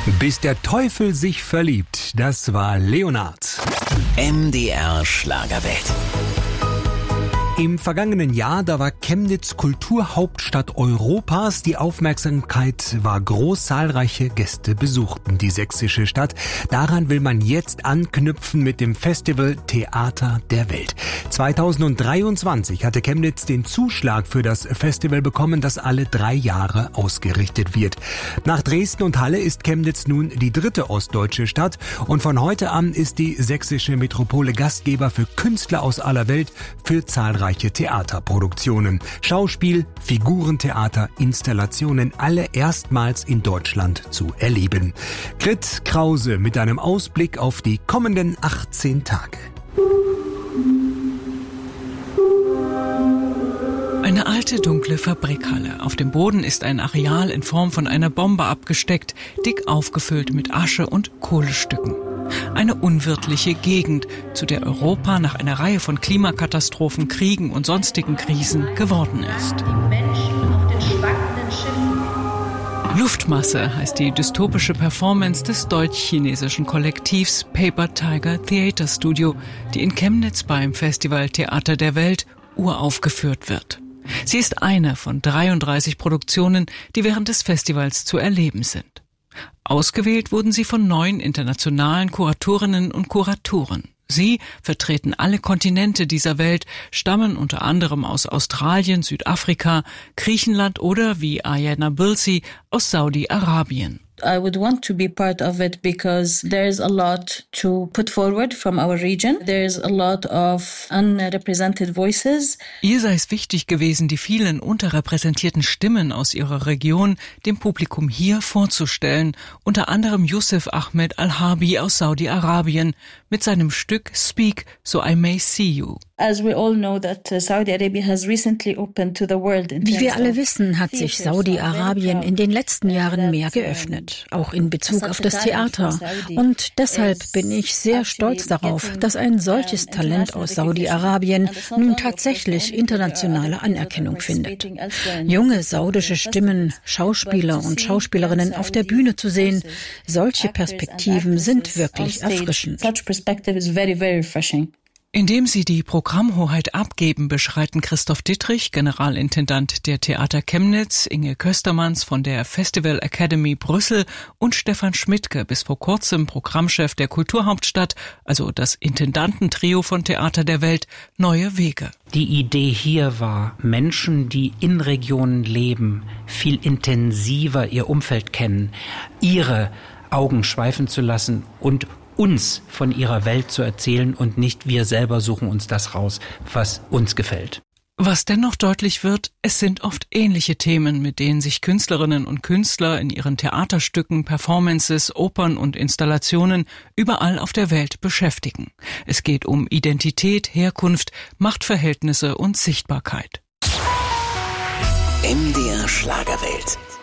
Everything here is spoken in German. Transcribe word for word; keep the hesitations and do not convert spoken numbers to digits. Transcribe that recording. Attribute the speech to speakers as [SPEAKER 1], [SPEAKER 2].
[SPEAKER 1] Bis der Teufel sich verliebt, das war Leonard.
[SPEAKER 2] M D R Schlagerwelt.
[SPEAKER 1] Im vergangenen Jahr, da war Chemnitz Kulturhauptstadt Europas. Die Aufmerksamkeit war groß, zahlreiche Gäste besuchten die sächsische Stadt. Daran will man jetzt anknüpfen mit dem Festival Theater der Welt. zweitausenddreiundzwanzig hatte Chemnitz den Zuschlag für das Festival bekommen, das alle drei Jahre ausgerichtet wird. Nach Dresden und Halle ist Chemnitz nun die dritte ostdeutsche Stadt und von heute an ist die sächsische Metropole Gastgeber für Künstler aus aller Welt für zahlreiche Theaterproduktionen. Schauspiel, Figurentheater, Installationen, alle erstmals in Deutschland zu erleben. Grit Krause mit einem Ausblick auf die kommenden achtzehn Tage.
[SPEAKER 3] Eine alte, dunkle Fabrikhalle. Auf dem Boden ist ein Areal in Form von einer Bombe abgesteckt, dick aufgefüllt mit Asche und Kohlestücken. Eine unwirtliche Gegend, zu der Europa nach einer Reihe von Klimakatastrophen, Kriegen und sonstigen Krisen geworden ist. Luftmasse heißt die dystopische Performance des deutsch-chinesischen Kollektivs Paper Tiger Theater Studio, die in Chemnitz beim Festival Theater der Welt uraufgeführt wird. Sie ist eine von dreiunddreißig Produktionen, die während des Festivals zu erleben sind. Ausgewählt wurden sie von neun internationalen Kuratorinnen und Kuratoren. Sie vertreten alle Kontinente dieser Welt, stammen unter anderem aus Australien, Südafrika, Griechenland oder, wie Ayana Bilsi, aus Saudi-Arabien.
[SPEAKER 4] I would want to be part of it because there's a lot to put forward from our region. There's a lot of unrepresented voices.
[SPEAKER 3] Ihr sei es wichtig gewesen, die vielen unterrepräsentierten Stimmen aus ihrer Region dem Publikum hier vorzustellen, unter anderem Youssef Ahmed Al-Harbi aus Saudi-Arabien mit seinem Stück Speak, So I May See You.
[SPEAKER 4] As we all know that Saudi Arabia has recently opened to the world.
[SPEAKER 5] Wie wir alle wissen, hat sich Saudi-Arabien in den letzten Jahren mehr geöffnet, auch in Bezug auf das Theater. Und deshalb bin ich sehr stolz darauf, dass ein solches Talent aus Saudi-Arabien nun tatsächlich internationale Anerkennung findet. Junge saudische Stimmen, Schauspieler und Schauspielerinnen auf der Bühne zu sehen, solche Perspektiven sind wirklich erfrischend.
[SPEAKER 3] Indem sie die Programmhoheit abgeben, beschreiten Christoph Dittrich, Generalintendant der Theater Chemnitz, Inge Köstermanns von der Festival Academy Brüssel und Stefan Schmidtke, bis vor kurzem Programmchef der Kulturhauptstadt, also das Intendantentrio von Theater der Welt, neue Wege.
[SPEAKER 6] Die Idee hier war, Menschen, die in Regionen leben, viel intensiver ihr Umfeld kennen, ihre Augen schweifen zu lassen und uns von ihrer Welt zu erzählen und nicht wir selber suchen uns das raus, was uns gefällt.
[SPEAKER 3] Was dennoch deutlich wird, es sind oft ähnliche Themen, mit denen sich Künstlerinnen und Künstler in ihren Theaterstücken, Performances, Opern und Installationen überall auf der Welt beschäftigen. Es geht um Identität, Herkunft, Machtverhältnisse und Sichtbarkeit.
[SPEAKER 2] M D R Schlagerwelt.